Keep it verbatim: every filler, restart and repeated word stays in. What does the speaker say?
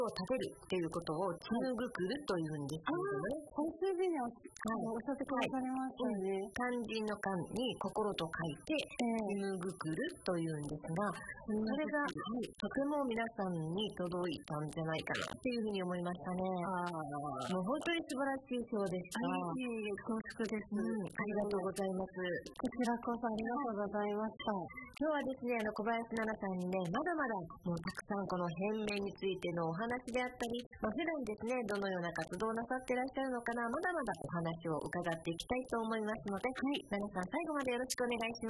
を立てるっていうことをちぬぐくるというんですけどね。 この数字におっしゃってくださいましたね。 漢字の漢に心と書いてちぬぐくるというんですが、それが、はい、とても皆さんに届いたんじゃないかなっていうふうに思いましたね。もう本当に素晴らしい賞でした。 いえいえ、恐縮です、 うん、ありがとうございます。 こちらこそありがとうございました。 今日はですね、あの小林奈々さんにね、まだまだもうたくさんこの変名についてのお話であったり、まあ、普段ですね、どのような活動をなさっていらっしゃるのかな、まだまだお話を伺っていきたいと思いますので、はい、奈々さん最後までよろしくお願いします。